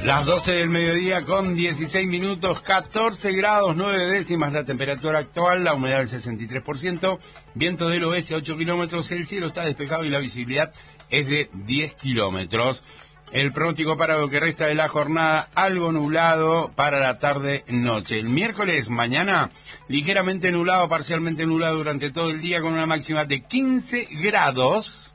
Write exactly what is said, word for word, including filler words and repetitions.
Las doce del mediodía con dieciséis minutos, catorce grados, nueve décimas la temperatura actual, la humedad del sesenta y tres por ciento, viento del oeste a ocho kilómetros, el cielo está despejado y la visibilidad es de diez kilómetros. El pronóstico para lo que resta de la jornada, algo nublado para la tarde-noche. El miércoles, mañana, ligeramente nublado, parcialmente nublado durante todo el día con una máxima de quince grados.